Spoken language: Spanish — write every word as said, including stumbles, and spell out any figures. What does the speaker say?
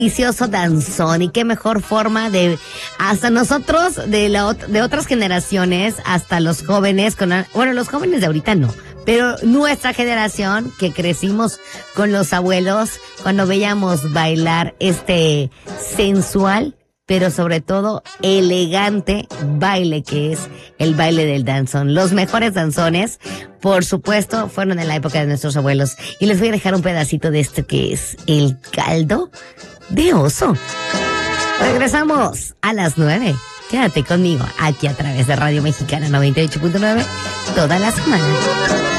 delicioso danzón, y qué mejor forma de hasta nosotros de la ot- de otras generaciones, hasta los jóvenes con la- bueno, los jóvenes de ahorita no, pero nuestra generación que crecimos con los abuelos cuando veíamos bailar este sensual, pero sobre todo elegante baile que es el baile del danzón. Los mejores danzones, por supuesto, fueron en la época de nuestros abuelos. Y les voy a dejar un pedacito de esto que es el caldo de oso. Regresamos a las nueve. Quédate conmigo aquí a través de Radio Mexicana noventa y ocho punto nueve toda la semana.